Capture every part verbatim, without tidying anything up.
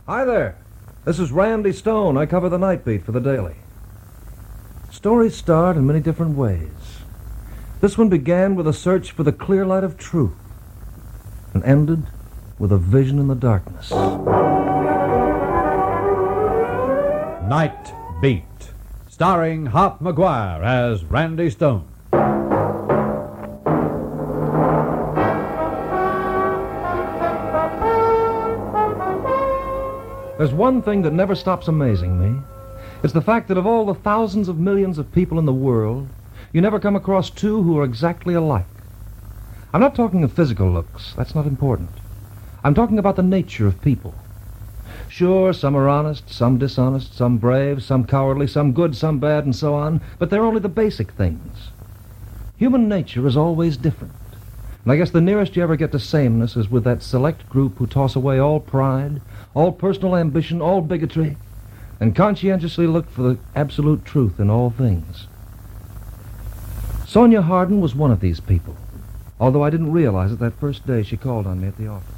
Hi there. This is Randy Stone. I cover the night beat for the Daily. Stories start in many different ways. This one began with a search for the clear light of truth and ended with a vision in the darkness. Night Beat, starring Hop McGuire as Randy Stone. There's one thing that never stops amazing me. It's the fact that of all the thousands of millions of people in the world, you never come across two who are exactly alike. I'm not talking of physical looks. That's not important. I'm talking about the nature of people. Sure, some are honest, some dishonest, some brave, some cowardly, some good, some bad, and so on, but they're only the basic things. Human nature is always different. And I guess the nearest you ever get to sameness is with that select group who toss away all pride, all personal ambition, all bigotry, and conscientiously look for the absolute truth in all things. Sonia Hardin was one of these people, although I didn't realize it that first day she called on me at the office.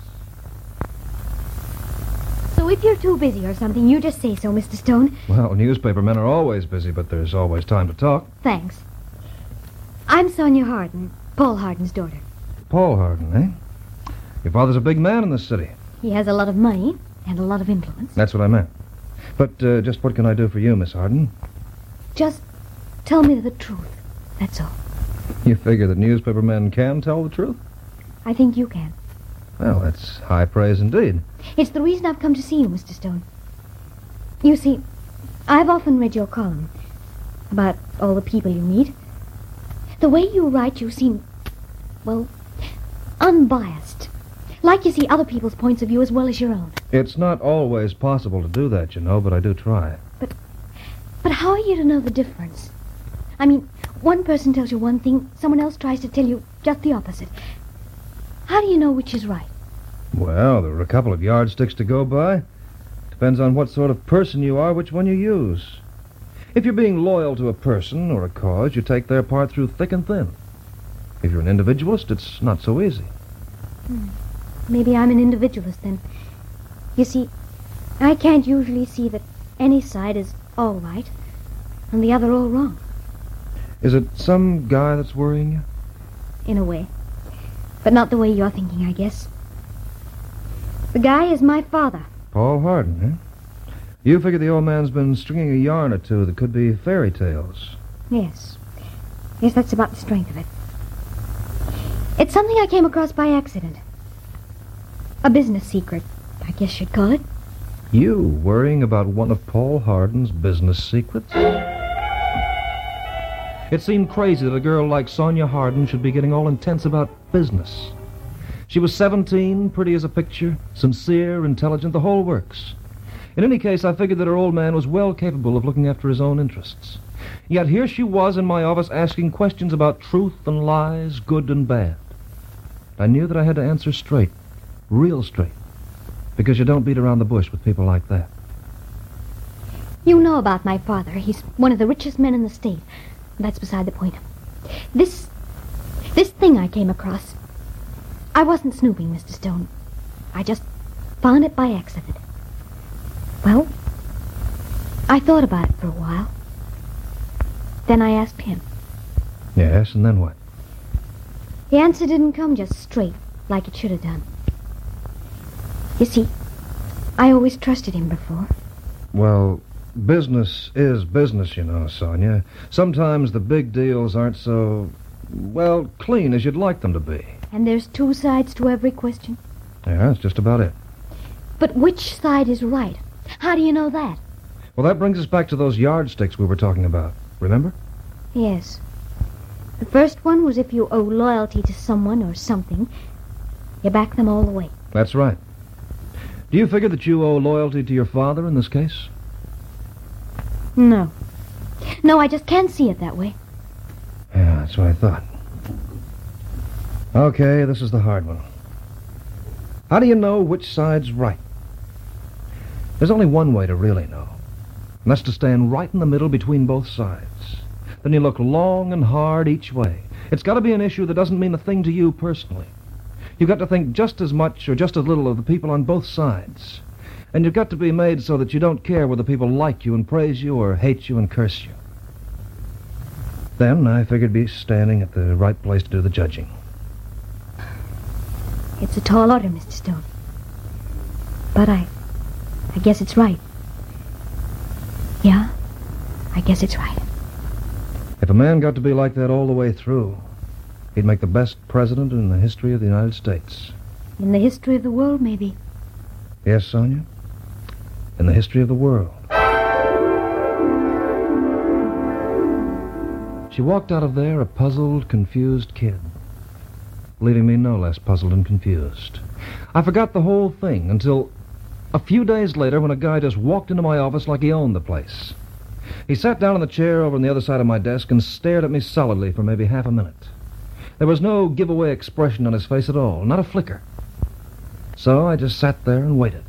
So if you're too busy or something, you just say so, Mister Stone. Well, newspaper men are always busy, but there's always time to talk. Thanks. I'm Sonia Hardin, Paul Hardin's daughter. Paul Hardin, eh? Your father's a big man in this city. He has a lot of money and a lot of influence. That's what I meant. But uh, just what can I do for you, Miss Hardin? Just tell me the truth. That's all. You figure that newspaper men can tell the truth? I think you can. Well, that's high praise indeed. It's the reason I've come to see you, Mister Stone. You see, I've often read your column about all the people you meet. The way you write, you seem, well, unbiased. Like you see other people's points of view as well as your own. It's not always possible to do that, you know, but I do try. But, but how are you to know the difference? I mean, one person tells you one thing, someone else tries to tell you just the opposite. How do you know which is right? Well, there are a couple of yardsticks to go by. Depends on what sort of person you are, which one you use. If you're being loyal to a person or a cause, you take their part through thick and thin. If you're an individualist, it's not so easy. Hmm. Maybe I'm an individualist, then. You see, I can't usually see that any side is all right and the other all wrong. Is it some guy that's worrying you? In a way. But not the way you're thinking, I guess. The guy is my father. Paul Hardin, eh? You figure the old man's been stringing a yarn or two that could be fairy tales. Yes. Yes, that's about the strength of it. It's something I came across by accident. A business secret, I guess you'd call it. You worrying about one of Paul Hardin's business secrets? It seemed crazy that a girl like Sonia Hardin should be getting all intense about business. She was seventeen, pretty as a picture, sincere, intelligent, the whole works. In any case, I figured that her old man was well capable of looking after his own interests. Yet here she was in my office asking questions about truth and lies, good and bad. I knew that I had to answer straight, real straight, because you don't beat around the bush with people like that. You know about my father. He's one of the richest men in the state. That's beside the point. This, this thing I came across, I wasn't snooping, Mister Stone. I just found it by accident. Well, I thought about it for a while. Then I asked him. Yes, and then what? The answer didn't come just straight, like it should have done. You see, I always trusted him before. Well, business is business, you know, Sonia. Sometimes the big deals aren't so, well, clean as you'd like them to be. And there's two sides to every question? Yeah, that's just about it. But which side is right? How do you know that? Well, that brings us back to those yardsticks we were talking about. Remember? Yes. The first one was if you owe loyalty to someone or something, you back them all the way. That's right. Do you figure that you owe loyalty to your father in this case? No. No, I just can't see it that way. Yeah, that's what I thought. Okay, this is the hard one. How do you know which side's right? There's only one way to really know, and that's to stand right in the middle between both sides. Then you look long and hard each way. It's got to be an issue that doesn't mean a thing to you personally. You've got to think just as much or just as little of the people on both sides. And you've got to be made so that you don't care whether people like you and praise you or hate you and curse you. Then I figured be standing at the right place to do the judging. It's a tall order, Mister Stone. But I... I guess it's right. Yeah, I guess it's right. If a man got to be like that all the way through, he'd make the best president in the history of the United States. In the history of the world, maybe. Yes, Sonia? In the history of the world. She walked out of there a puzzled, confused kid, leaving me no less puzzled and confused. I forgot the whole thing until a few days later when a guy just walked into my office like he owned the place. He sat down in the chair over on the other side of my desk and stared at me solidly for maybe half a minute. There was no giveaway expression on his face at all, not a flicker. So I just sat there and waited.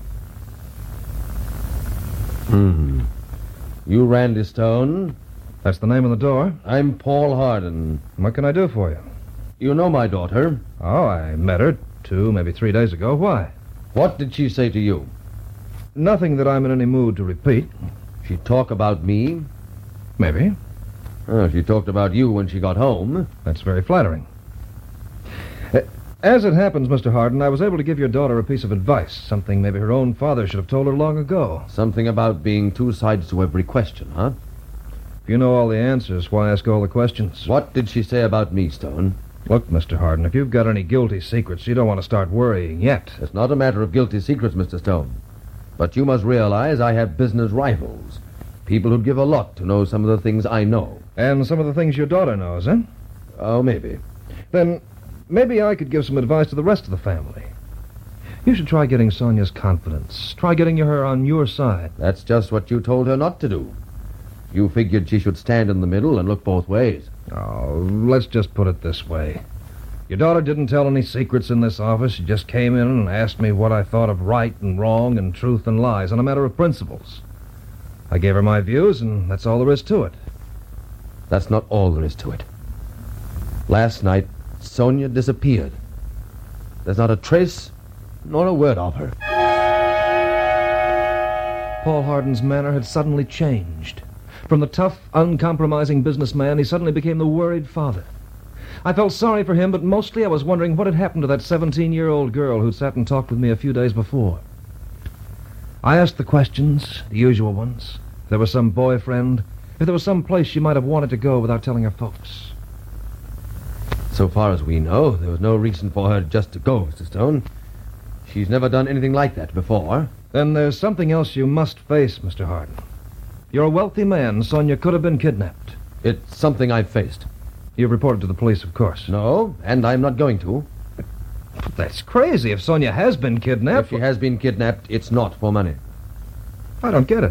Hmm. You Randy Stone? That's the name on the door. I'm Paul Harden. What can I do for you? You know my daughter. Oh, I met her two, maybe three days ago. Why? What did she say to you? Nothing that I'm in any mood to repeat. She talk about me? Maybe. Oh, she talked about you when she got home. That's very flattering. Uh, As it happens, Mister Harden, I was able to give your daughter a piece of advice, something maybe her own father should have told her long ago. Something about being two sides to every question, huh? If you know all the answers, why ask all the questions? What did she say about me, Stone? Look, Mister Harden, if you've got any guilty secrets, you don't want to start worrying yet. It's not a matter of guilty secrets, Mister Stone. But you must realize I have business rivals. People who'd give a lot to know some of the things I know. And some of the things your daughter knows, eh? Oh, maybe. Then maybe I could give some advice to the rest of the family. You should try getting Sonia's confidence. Try getting her on your side. That's just what you told her not to do. You figured she should stand in the middle and look both ways. Oh, let's just put it this way. Your daughter didn't tell any secrets in this office. She just came in and asked me what I thought of right and wrong and truth and lies on a matter of principles. I gave her my views, and that's all there is to it. That's not all there is to it. Last night, Sonia disappeared. There's not a trace nor a word of her. Paul Harden's manner had suddenly changed. From the tough, uncompromising businessman, he suddenly became the worried father. I felt sorry for him, but mostly I was wondering what had happened to that seventeen-year-old girl who'd sat and talked with me a few days before. I asked the questions, the usual ones. If there was some boyfriend, if there was some place she might have wanted to go without telling her folks. So far as we know, there was no reason for her just to go, Mister Stone. She's never done anything like that before. Then there's something else you must face, Mister Harden. You're a wealthy man. Sonia could have been kidnapped. It's something I've faced. You've reported to the police, of course. No, and I'm not going to. But that's crazy. If Sonia has been kidnapped... If she has been kidnapped, it's not for money. I don't get it.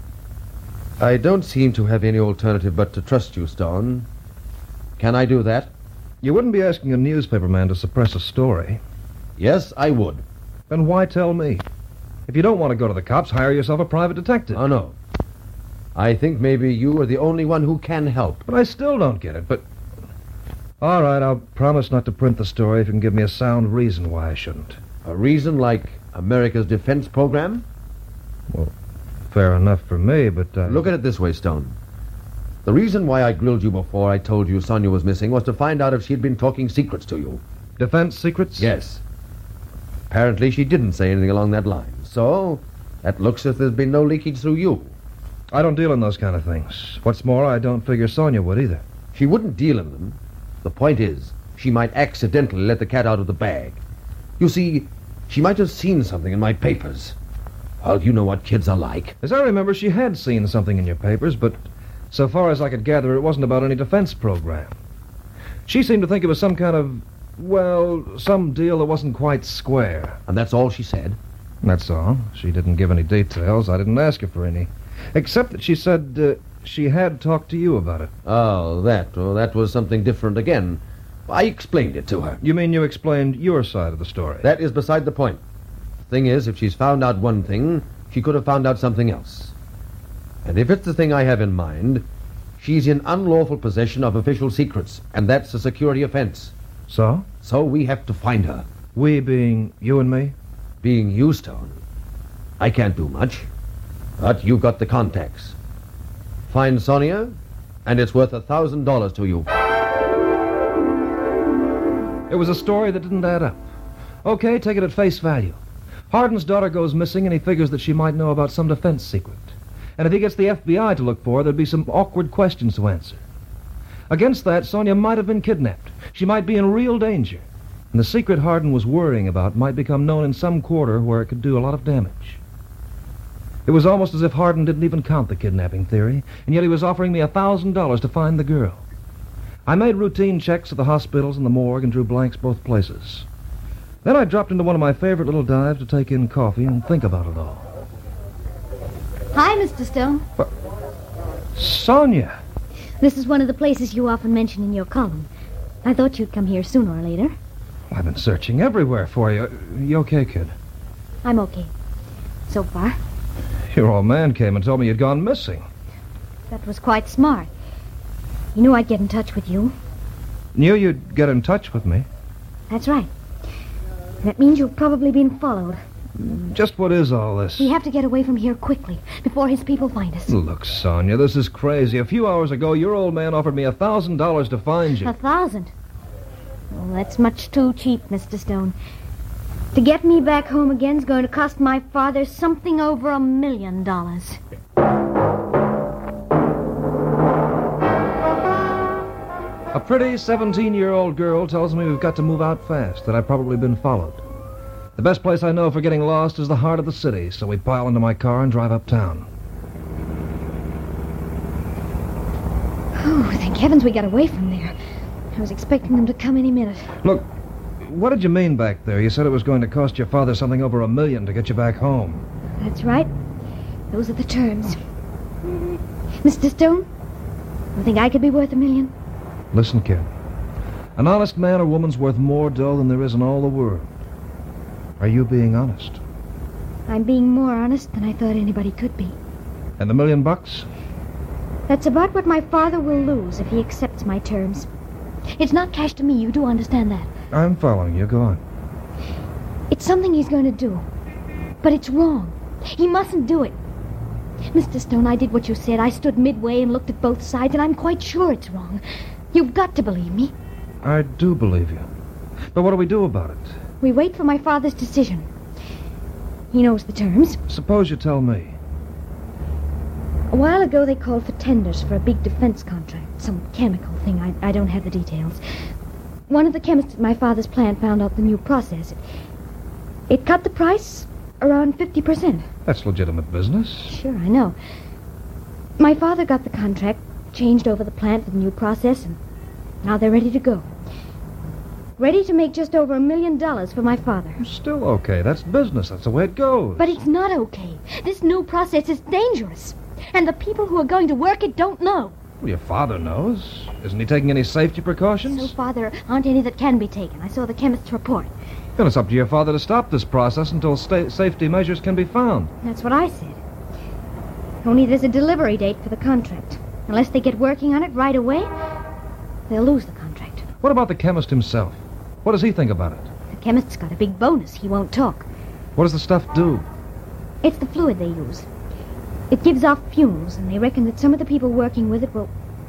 I don't seem to have any alternative but to trust you, Stone. Can I do that? You wouldn't be asking a newspaperman to suppress a story. Yes, I would. Then why tell me? If you don't want to go to the cops, hire yourself a private detective. Oh, no. I think maybe you are the only one who can help. But I still don't get it, but... All right, I'll promise not to print the story if you can give me a sound reason why I shouldn't. A reason like America's defense program? Well, fair enough for me, but... Uh... Look at it this way, Stone. The reason why I grilled you before I told you Sonia was missing was to find out if she'd been talking secrets to you. Defense secrets? Yes. Apparently she didn't say anything along that line. So, that looks as if there's been no leakage through you. I don't deal in those kind of things. What's more, I don't figure Sonia would either. She wouldn't deal in them. The point is, she might accidentally let the cat out of the bag. You see, she might have seen something in my papers. Well, you know what kids are like. As I remember, she had seen something in your papers, but so far as I could gather, it wasn't about any defense program. She seemed to think it was some kind of, well, some deal that wasn't quite square. And that's all she said? That's all. She didn't give any details. I didn't ask her for any. Except that she said uh, she had talked to you about it. Oh, that. Oh, that was something different again. I explained it to her. You mean you explained your side of the story? That is beside the point. Thing is, if she's found out one thing, she could have found out something else. And if it's the thing I have in mind, she's in unlawful possession of official secrets, and that's a security offense. So? So we have to find her. We being you and me? Being you, Stone. I can't do much. But you've got the contacts. Find Sonia, and it's worth a thousand dollars to you. It was a story that didn't add up. Okay, take it at face value. Hardin's daughter goes missing, and he figures that she might know about some defense secret. And if he gets the F B I to look for her, there'd be some awkward questions to answer. Against that, Sonia might have been kidnapped. She might be in real danger. And the secret Hardin was worrying about might become known in some quarter where it could do a lot of damage. It was almost as if Hardin didn't even count the kidnapping theory, and yet he was offering me a thousand dollars to find the girl. I made routine checks at the hospitals and the morgue and drew blanks both places. Then I dropped into one of my favorite little dives to take in coffee and think about it all. Hi, Mister Stone. But, Sonia! This is one of the places you often mention in your column. I thought you'd come here sooner or later. I've been searching everywhere for you. You okay, kid? I'm okay. So far. Your old man came and told me you'd gone missing. That was quite smart. He knew I'd get in touch with you. Knew you'd get in touch with me? That's right. That means you've probably been followed. Just what is all this? We have to get away from here quickly, before his people find us. Look, Sonia, this is crazy. A few hours ago, your old man offered me a thousand dollars to find you. A thousand? Well, that's much too cheap, Mister Stone. To get me back home again's going to cost my father something over a million dollars. A pretty seventeen-year-old girl tells me we've got to move out fast, that I've probably been followed. The best place I know for getting lost is the heart of the city, so we pile into my car and drive uptown. Oh, thank heavens we got away from there. I was expecting them to come any minute. Look, what did you mean back there? You said it was going to cost your father something over a million to get you back home. That's right. Those are the terms. Mister Stone, you think I could be worth a million? Listen, kid. An honest man or woman's worth more dough than there is in all the world. Are you being honest? I'm being more honest than I thought anybody could be. And the million bucks? That's about what my father will lose if he accepts my terms. It's not cash to me, you do understand that. I'm following you. Go on. It's something he's going to do. But it's wrong. He mustn't do it. Mister Stone, I did what you said. I stood midway and looked at both sides, and I'm quite sure it's wrong. You've got to believe me. I do believe you. But what do we do about it? We wait for my father's decision. He knows the terms. Suppose you tell me. A while ago, they called for tenders for a big defense contract, some chemical thing. I, I don't have the details. One of the chemists at my father's plant found out the new process. It, it cut the price around fifty percent. That's legitimate business. Sure, I know. My father got the contract, changed over the plant for the new process, and now they're ready to go. Ready to make just over a million dollars for my father. Still okay. That's business. That's the way it goes. But it's not okay. This new process is dangerous. And the people who are going to work it don't know. Well, your father knows. Isn't he taking any safety precautions? So far, there aren't any that can be taken. I saw the chemist's report. Then it's up to your father to stop this process until sta- safety measures can be found. That's what I said. Only there's a delivery date for the contract. Unless they get working on it right away, they'll lose the contract. What about the chemist himself? What does he think about it? The chemist's got a big bonus. He won't talk. What does the stuff do? It's the fluid they use. It gives off fumes, and they reckon that some of the people working with it will...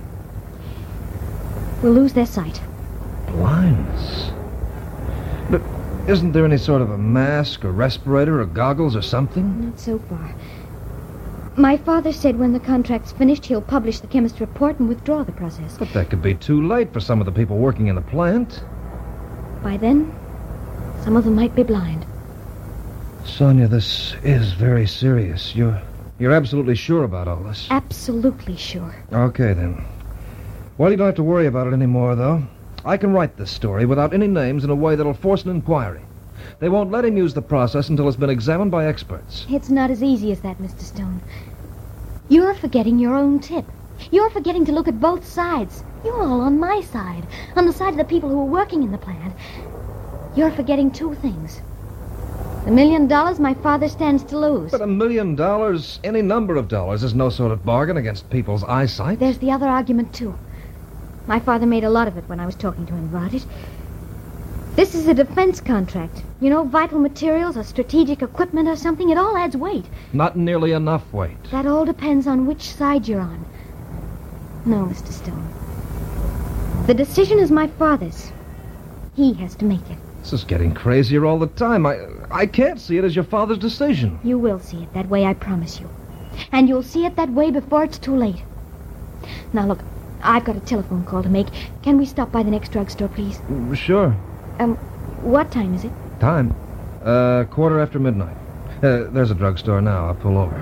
will lose their sight. Blindness. But isn't there any sort of a mask or respirator or goggles or something? Not so far. My father said when the contract's finished, he'll publish the chemist's report and withdraw the process. But that could be too late for some of the people working in the plant. By then, some of them might be blind. Sonia, this is very serious. You're... You're absolutely sure about all this? Absolutely sure. Okay, then. Well, you don't have to worry about it anymore, though. I can write this story without any names in a way that'll force an inquiry. They won't let him use the process until it's been examined by experts. It's not as easy as that, Mister Stone. You're forgetting your own tip. You're forgetting to look at both sides. You're all on my side, on the side of the people who are working in the plant. You're forgetting two things. The million dollars my father stands to lose. But a million dollars, any number of dollars, is no sort of bargain against people's eyesight. There's the other argument, too. My father made a lot of it when I was talking to him about it. This is a defense contract. You know, vital materials or strategic equipment or something, it all adds weight. Not nearly enough weight. That all depends on which side you're on. No, Mister Stone. The decision is my father's. He has to make it. This is getting crazier all the time. I I can't see it as your father's decision. You will see it that way, I promise you. And you'll see it that way before it's too late. Now, look, I've got a telephone call to make. Can we stop by the next drugstore, please? Sure. Um, what time is it? Time? Uh, quarter after midnight. Uh, there's a drugstore now. I'll pull over.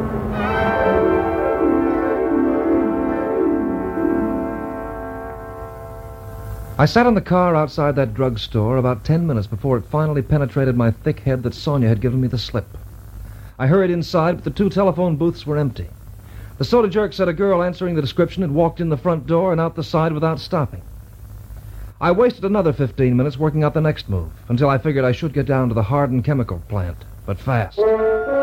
I sat in the car outside that drugstore about ten minutes before it finally penetrated my thick head that Sonia had given me the slip. I hurried inside, but the two telephone booths were empty. The soda jerk said a girl answering the description had walked in the front door and out the side without stopping. I wasted another fifteen minutes working out the next move, until I figured I should get down to the Hardin chemical plant, but fast. All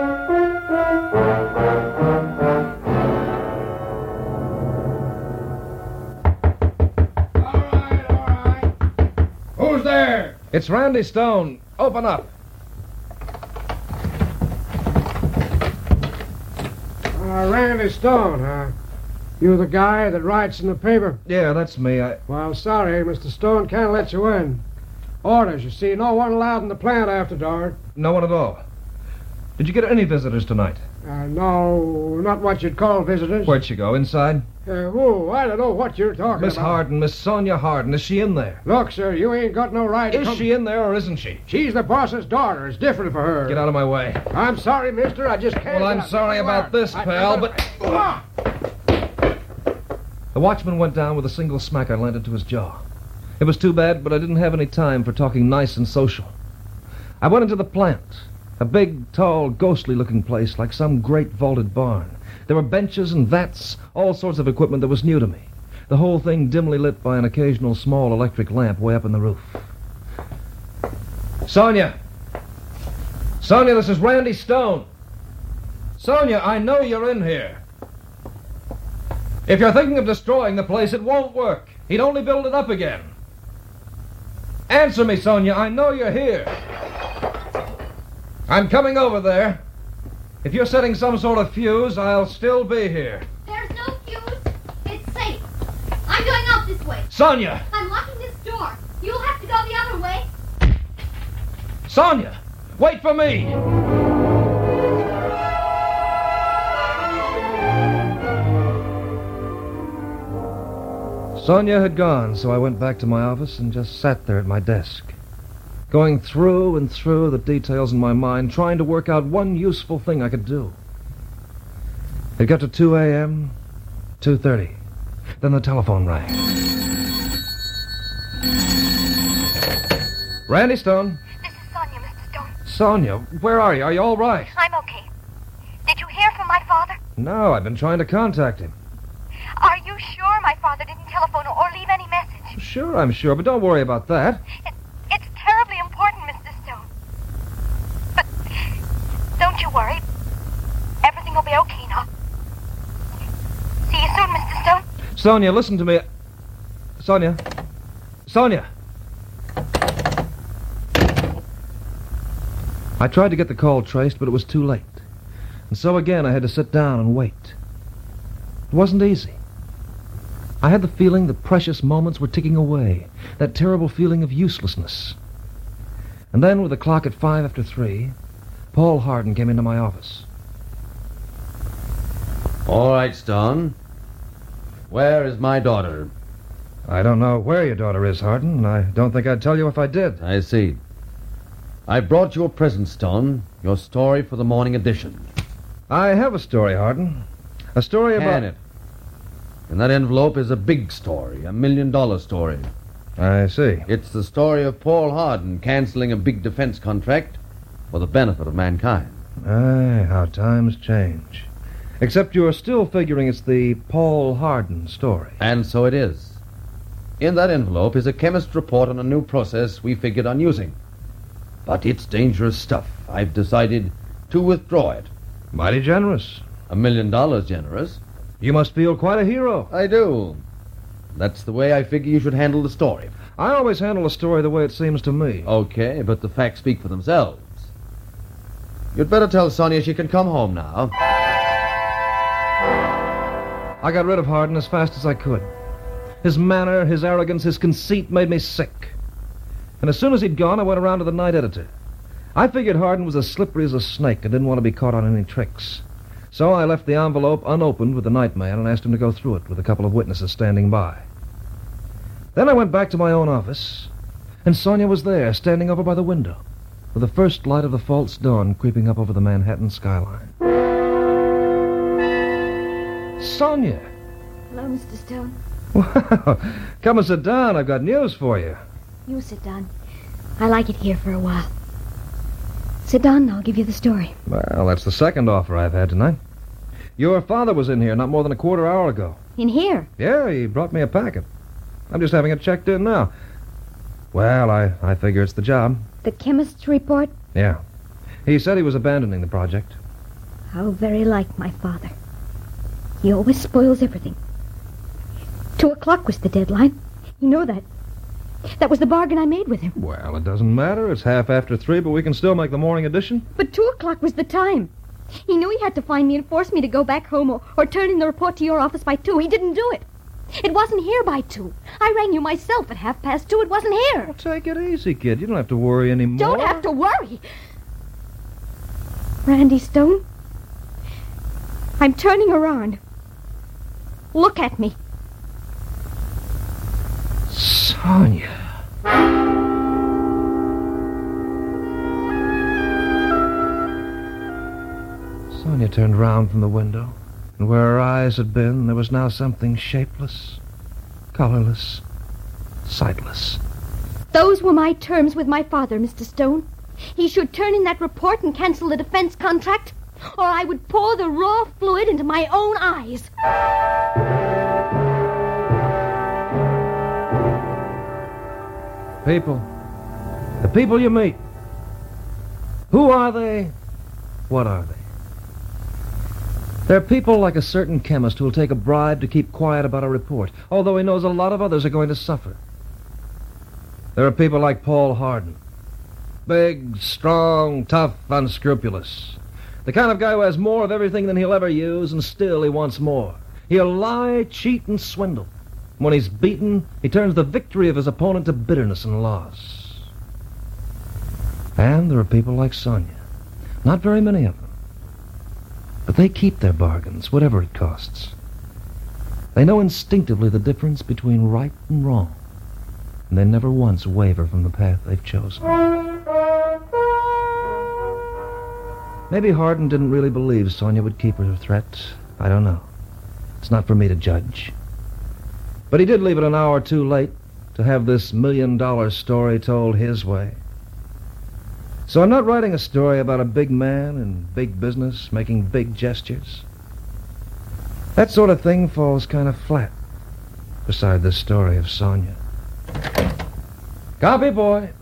right, all right. Who's there? It's Randy Stone. Open up. Uh, Randy Stone, huh? You the guy that writes in the paper? Yeah, that's me. I... Well, sorry, Mister Stone can't let you in. Orders, you see. No one allowed in the plant after dark. No one at all. Did you get any visitors tonight? Uh, no, not what you'd call visitors. Where'd she go? Inside? Uh, whoa, I don't know what you're talking Miss about. Hardin, Miss Sonia Hardin. Is she in there? Look, sir, you ain't got no right to Is come... she in there or isn't she? She's the boss's daughter. It's different for her. Get out of my way. I'm sorry, mister. I just can't... Well, I'm get out. sorry You about are. this, I- pal, I- but... Come on. The watchman went down with a single smack I landed to his jaw. It was too bad, but I didn't have any time for talking nice and social. I went into the plant. A big, tall, ghostly-looking place like some great vaulted barn. There were benches and vats, all sorts of equipment that was new to me. The whole thing dimly lit by an occasional small electric lamp way up in the roof. Sonia! Sonia, this is Randy Stone. Sonia, I know you're in here. If you're thinking of destroying the place, it won't work. He'd only build it up again. Answer me, Sonia. I know you're here. I'm coming over there. If you're setting some sort of fuse, I'll still be here. There's no fuse. It's safe. I'm going out this way. Sonia! I'm locking this door. You'll have to go the other way. Sonia! Wait for me! Sonia had gone, so I went back to my office and just sat there at my desk, going through and through the details in my mind, trying to work out one useful thing I could do. It got to two a.m., two thirty. Then the telephone rang. Randy Stone. This is Sonia, Mister Stone. Sonia, where are you? Are you all right? I'm okay. Did you hear from my father? No, I've been trying to contact him. Are you sure my father didn't telephone or leave any message? Sure, I'm sure, but don't worry about that. It, it's terribly important, Mister Stone. But don't you worry. Everything will be okay now. See you soon, Mister Stone. Sonia, listen to me. Sonia. Sonia. I tried to get the call traced, but it was too late. And so again I had to sit down and wait. It wasn't easy. I had the feeling the precious moments were ticking away, that terrible feeling of uselessness. And then, with the clock at five after three, Paul Hardin came into my office. All right, Stone. Where is my daughter? I don't know where your daughter is, Hardin, and I don't think I'd tell you if I did. I see. I brought you a present, Stone. Your story for the morning edition. I have a story, Hardin. A story about... Can it? In that envelope is a big story, a million-dollar story. I see. It's the story of Paul Hardin canceling a big defense contract for the benefit of mankind. Aye, how times change. Except you're still figuring it's the Paul Hardin story. And so it is. In that envelope is a chemist's report on a new process we figured on using. But it's dangerous stuff. I've decided to withdraw it. Mighty generous. A million dollars generous. You must feel quite a hero. I do. That's the way I figure you should handle the story. I always handle a story the way it seems to me. Okay, but the facts speak for themselves. You'd better tell Sonia she can come home now. I got rid of Hardin as fast as I could. His manner, his arrogance, his conceit made me sick. And as soon as he'd gone, I went around to the night editor. I figured Hardin was as slippery as a snake and didn't want to be caught on any tricks. So I left the envelope unopened with the night man and asked him to go through it with a couple of witnesses standing by. Then I went back to my own office, and Sonia was there, standing over by the window, with the first light of the false dawn creeping up over the Manhattan skyline. Sonia! Hello, Mister Stone. Well, come and sit down. I've got news for you. You sit down. I like it here for a while. Sit down and I'll give you the story. Well, that's the second offer I've had tonight. Your father was in here not more than a quarter hour ago. In here? Yeah, he brought me a packet. I'm just having it checked in now. Well, I, I figure it's the job. The chemist's report? Yeah. He said he was abandoning the project. How very like my father. He always spoils everything. Two o'clock was the deadline. You know that. That was the bargain I made with him. Well, it doesn't matter. It's half after three, but we can still make the morning edition. But two o'clock was the time. He knew he had to find me and force me to go back home or, or turn in the report to your office by two. He didn't do it. It wasn't here by two. I rang you myself at half past two. It wasn't here. Well, take it easy, kid. You don't have to worry anymore. Don't have to worry. Randy Stone, I'm turning around. Look at me. Sonia. Sonia turned round from the window, and where her eyes had been, there was now something shapeless, colorless, sightless. Those were my terms with my father, Mister Stone. He should turn in that report and cancel the defense contract, or I would pour the raw fluid into my own eyes. People. The people you meet. Who are they? What are they? They're people like a certain chemist who will take a bribe to keep quiet about a report, although he knows a lot of others are going to suffer. There are people like Paul Hardin. Big, strong, tough, unscrupulous. The kind of guy who has more of everything than he'll ever use, and still he wants more. He'll lie, cheat, and swindle. When he's beaten, he turns the victory of his opponent to bitterness and loss. And there are people like Sonia. Not very many of them. But they keep their bargains, whatever it costs. They know instinctively the difference between right and wrong. And they never once waver from the path they've chosen. Maybe Hardin didn't really believe Sonia would keep her threat. I don't know. It's not for me to judge. But he did leave it an hour too late to have this million-dollar story told his way. So I'm not writing a story about a big man in big business making big gestures. That sort of thing falls kind of flat beside the story of Sonia. Copy, boy.